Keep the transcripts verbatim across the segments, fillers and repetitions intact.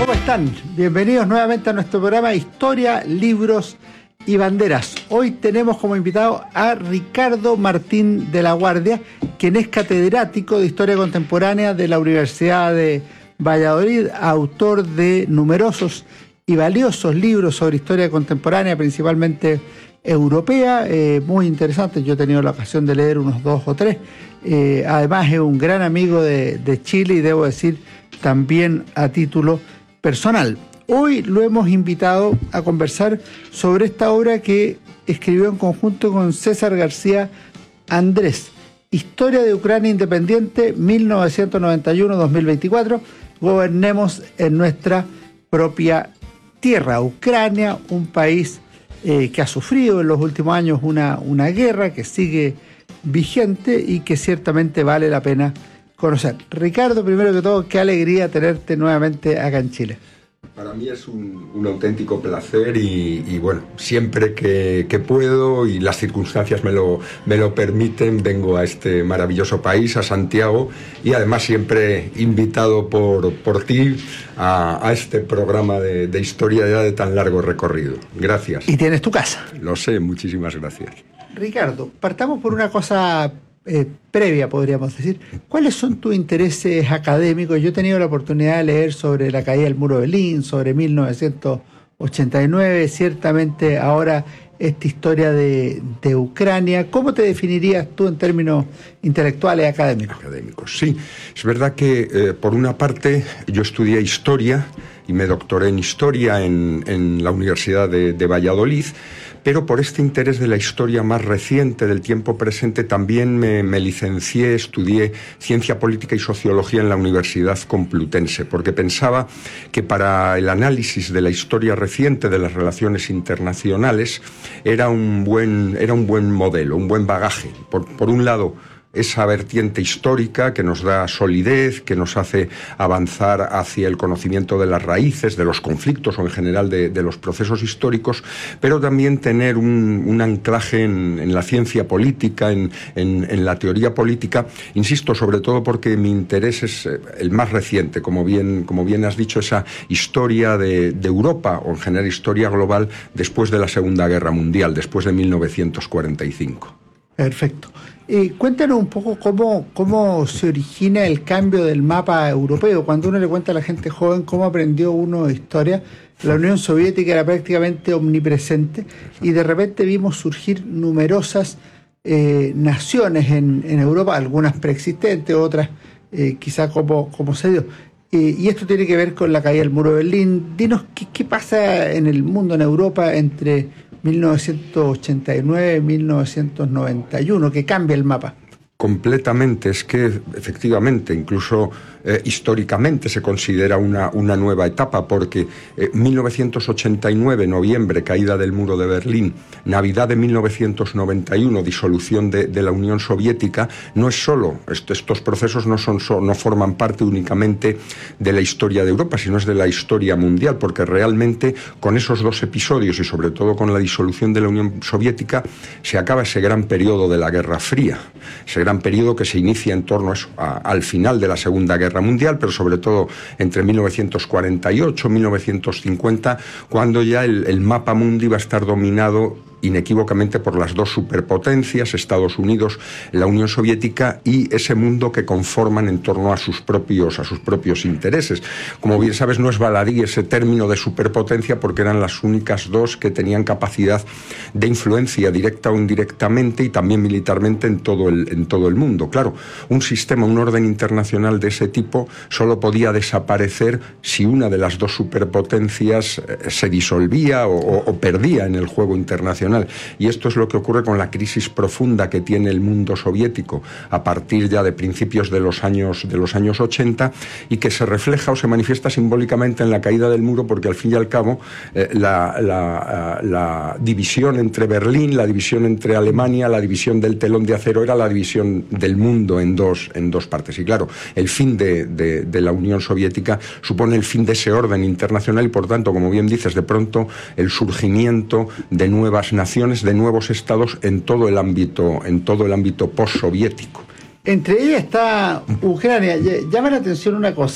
¿Cómo están? Bienvenidos nuevamente a nuestro programa Historia, Libros y Banderas. Hoy tenemos como invitado a Ricardo Martín de la Guardia, quien es catedrático de Historia Contemporánea de la Universidad de Valladolid, autor de numerosos y valiosos libros sobre historia contemporánea, principalmente europea, eh, muy interesantes. Yo he tenido la ocasión de leer unos dos o tres. Eh, además es un gran amigo de, de Chile y debo decir también a título personal. Hoy lo hemos invitado a conversar sobre esta obra que escribió en conjunto con César García Andrés, Historia de Ucrania Independiente mil novecientos noventa y uno a dos mil veinticuatro, gobernemos en nuestra propia tierra. Ucrania, un país eh, que ha sufrido en los últimos años una, una guerra que sigue vigente y que ciertamente vale la pena conocer. Ricardo, primero que todo, qué alegría tenerte nuevamente acá en Chile. Para mí es un, un auténtico placer y, y bueno, siempre que, que puedo y las circunstancias me lo, me lo permiten, vengo a este maravilloso país, a Santiago, y además siempre invitado por, por ti a, a este programa de, de historia ya de tan largo recorrido. Gracias. Y tienes tu casa. Lo sé, muchísimas gracias. Ricardo, partamos por una cosa eh, previa, podríamos decir. ¿Cuáles son tus intereses académicos? Yo he tenido la oportunidad de leer sobre la caída del muro de Berlín, sobre mil novecientos ochenta y nueve, ciertamente ahora esta historia de, de Ucrania. ¿Cómo te definirías tú en términos intelectuales académicos? Académicos, sí. Es verdad que, eh, por una parte, yo estudié Historia y me doctoré en Historia en, en la Universidad de, de Valladolid, pero por este interés de la historia más reciente, del tiempo presente, también me, me licencié, estudié Ciencia Política y Sociología en la Universidad Complutense, porque pensaba que para el análisis de la historia reciente de las relaciones internacionales era un buen, era un buen modelo, un buen bagaje. Por, por un lado, esa vertiente histórica que nos da solidez, que nos hace avanzar hacia el conocimiento de las raíces, de los conflictos o en general de, de los procesos históricos, pero también tener un, un anclaje en, en la ciencia política, en, en, en la teoría política, insisto, sobre todo porque mi interés es el más reciente, como bien, como bien has dicho, esa historia de, de Europa o en general historia global después de la Segunda Guerra Mundial, después de mil novecientos cuarenta y cinco. Perfecto. Eh, cuéntanos un poco cómo, cómo se origina el cambio del mapa europeo. Cuando uno le cuenta a la gente joven cómo aprendió uno historia, la Unión Soviética era prácticamente omnipresente y de repente vimos surgir numerosas eh, naciones en, en Europa, algunas preexistentes, otras eh, quizá como, como se dio. Eh, y esto tiene que ver con la caída del muro de Berlín. Dinos qué, qué pasa en el mundo, en Europa, entre mil novecientos ochenta y nueve y mil novecientos noventa y uno, que cambia el mapa. Completamente, es que efectivamente, incluso eh, históricamente se considera una, una nueva etapa, porque eh, mil novecientos ochenta y nueve, noviembre, caída del muro de Berlín, Navidad de mil novecientos noventa y uno, disolución de, de la Unión Soviética, no es solo, est estos procesos no, son so no forman parte únicamente de la historia de Europa, sino es de la historia mundial, porque realmente con esos dos episodios y sobre todo con la disolución de la Unión Soviética se acaba ese gran periodo de la Guerra Fría, ese gran periodo que se inicia en torno a eso, a, al final de la Segunda Guerra Mundial, pero sobre todo entre mil novecientos cuarenta y ocho y mil novecientos cincuenta, cuando ya el, el mapa mundi va a estar dominado inequívocamente por las dos superpotencias, Estados Unidos, la Unión Soviética, y ese mundo que conforman en torno a sus propios, a sus propios intereses. Como bien sabes, no es baladí ese término de superpotencia porque eran las únicas dos que tenían capacidad de influencia directa o indirectamente y también militarmente en todo el, en todo el mundo. Claro, un sistema, un orden internacional de ese tipo solo podía desaparecer si una de las dos superpotencias eh, se disolvía o, o, o perdía en el juego internacional. Y esto es lo que ocurre con la crisis profunda que tiene el mundo soviético a partir ya de principios de los años, de los años ochenta, y que se refleja o se manifiesta simbólicamente en la caída del muro, porque al fin y al cabo eh, la, la, la división entre Berlín, la división entre Alemania, la división del telón de acero era la división del mundo en dos, en dos partes. Y claro, el fin de, de, de la Unión Soviética supone el fin de ese orden internacional y, por tanto, como bien dices, de pronto el surgimiento de nuevas naciones naciones, de nuevos estados en todo el ámbito, en todo el ámbito postsoviético. Entre ellas está Ucrania. Llama la atención una cosa,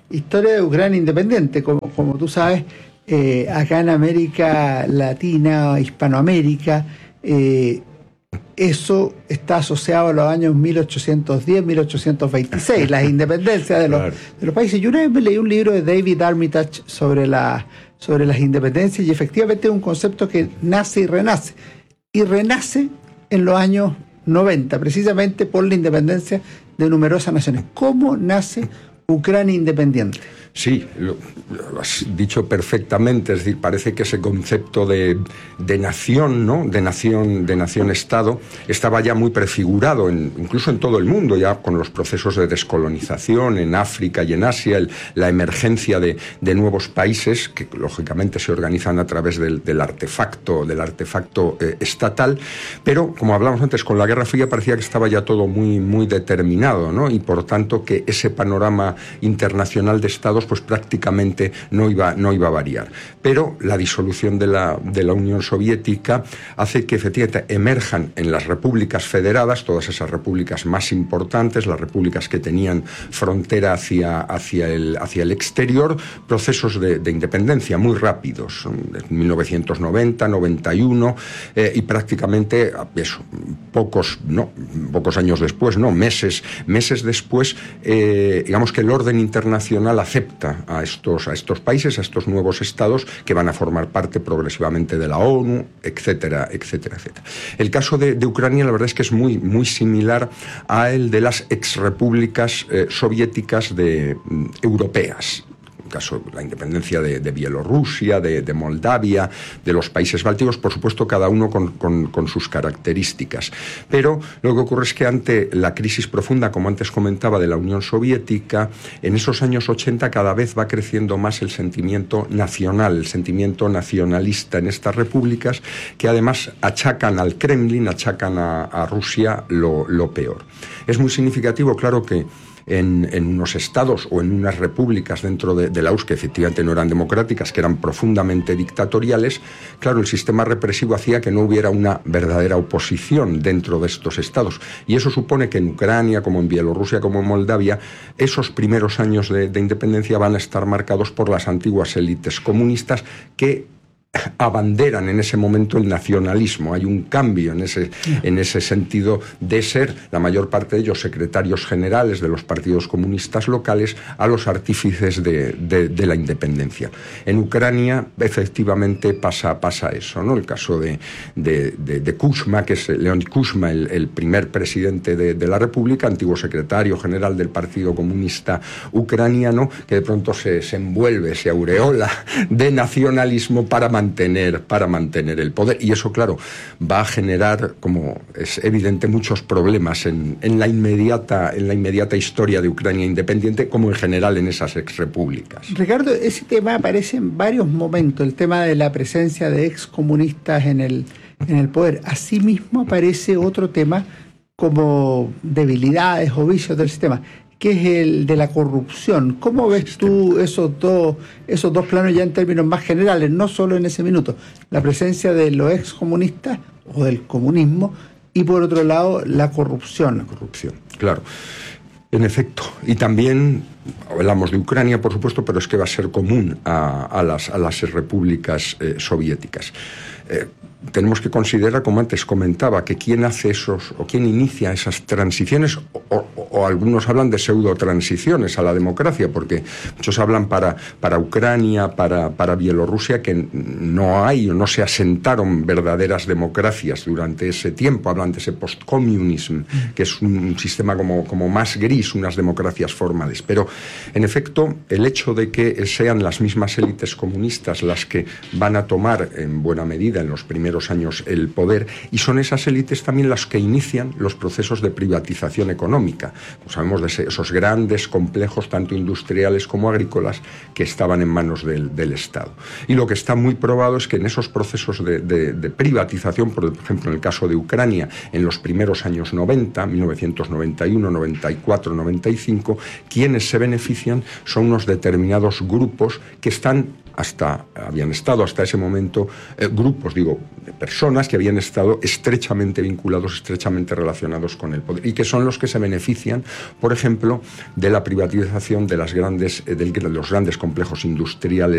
historia de Ucrania independiente. Como, como tú sabes, eh, acá en América Latina, Hispanoamérica, eh, eso está asociado a los años mil ochocientos diez, mil ochocientos veintiséis, las independencias de los, claro. de los países. Yo una vez me leí un libro de David Armitage sobre, la, sobre las independencias y efectivamente es un concepto que nace y renace. Y renace en los años noventa, precisamente por la independencia de numerosas naciones. ¿Cómo nace Ucrania independiente? Sí, lo, lo has dicho perfectamente, es decir, parece que ese concepto de, de nación, ¿no? de nación, de nación-estado, estaba ya muy prefigurado, en, incluso en todo el mundo, ya con los procesos de descolonización en África y en Asia, el, la emergencia de, de nuevos países que lógicamente se organizan a través del, del artefacto, del artefacto eh, estatal, pero como hablamos antes, con la Guerra Fría parecía que estaba ya todo muy, muy determinado, ¿no? Y por tanto que ese panorama internacional de estados pues prácticamente no iba, no iba a variar. Pero la disolución de la, de la Unión Soviética hace que efectivamente emerjan en las repúblicas federadas, todas esas repúblicas más importantes, las repúblicas que tenían frontera hacia, hacia, el, hacia el exterior, procesos de, de independencia muy rápidos, en mil novecientos noventa, noventa y uno, eh, y prácticamente eso, pocos, no, pocos años después, no, meses, meses después, eh, digamos que el orden internacional acepta a estos, a estos países, a estos nuevos estados que van a formar parte progresivamente de la ONU, etcétera, etcétera, etcétera. El caso de, de Ucrania, la verdad es que es muy, muy similar a el de las exrepúblicas eh, soviéticas de, mm, europeas. Caso la independencia de, de Bielorrusia, de, de Moldavia, de los países bálticos, por supuesto cada uno con, con, con sus características. Pero lo que ocurre es que ante la crisis profunda, como antes comentaba, de la Unión Soviética, en esos años ochenta cada vez va creciendo más el sentimiento nacional, el sentimiento nacionalista en estas repúblicas, que además achacan al Kremlin, achacan a, a Rusia lo, lo peor. Es muy significativo, claro, que En, en unos estados o en unas repúblicas dentro de, de la U R S S que efectivamente no eran democráticas, que eran profundamente dictatoriales, claro, el sistema represivo hacía que no hubiera una verdadera oposición dentro de estos estados. Y eso supone que en Ucrania, como en Bielorrusia, como en Moldavia, esos primeros años de, de independencia van a estar marcados por las antiguas élites comunistas que abanderan en ese momento el nacionalismo. Hay un cambio en ese, en ese sentido de ser, la mayor parte de ellos, secretarios generales de los partidos comunistas locales, a los artífices de, de, de la independencia. En Ucrania, efectivamente, pasa, pasa eso, ¿no? El caso de, de, de, de Kuchma, que es Leonid Kuchma, el, el primer presidente de, de la República, antiguo secretario general del Partido Comunista Ucraniano, que de pronto se, se envuelve, se aureola de nacionalismo para mantener, para mantener el poder. Y eso, claro, va a generar, como es evidente, muchos problemas en, en, la inmediata, en la inmediata historia de Ucrania independiente, como en general en esas exrepúblicas. Ricardo, ese tema aparece en varios momentos, el tema de la presencia de excomunistas en el, en el poder. Asimismo aparece otro tema como debilidades o vicios del sistema, que es el de la corrupción. ¿Cómo ves tú esos dos, esos dos planos ya en términos más generales, no solo en ese minuto? La presencia de los excomunistas o del comunismo y, por otro lado, la corrupción. La corrupción, claro. En efecto. Y también hablamos de Ucrania, por supuesto, pero es que va a ser común a, a, las, a las repúblicas eh, soviéticas. Eh, tenemos que considerar, como antes comentaba, que quién hace esos, o quién inicia esas transiciones, o, o, o algunos hablan de pseudo-transiciones a la democracia, porque muchos hablan para, para Ucrania, para, para Bielorrusia, que no hay o no se asentaron verdaderas democracias durante ese tiempo. Hablan de ese post-communism, que es un, un sistema como, como más gris, unas democracias formales. Pero, en efecto, el hecho de que sean las mismas élites comunistas las que van a tomar, en buena medida, en los primeros años el poder, y son esas élites también las que inician los procesos de privatización económica. Pues sabemos de esos grandes complejos, tanto industriales como agrícolas, que estaban en manos del, del Estado. Y lo que está muy probado es que en esos procesos de, de, de privatización, por ejemplo, en el caso de Ucrania, en los primeros años noventa, mil novecientos noventa y uno, noventa y cuatro, noventa y cinco, quienes se benefician son unos determinados grupos que están hasta, habían estado hasta ese momento, eh, grupos, digo, de personas que habían estado estrechamente vinculados, estrechamente relacionados con el poder, y que son los que se benefician, por ejemplo, de la privatización de, las grandes, eh, de los grandes complejos industriales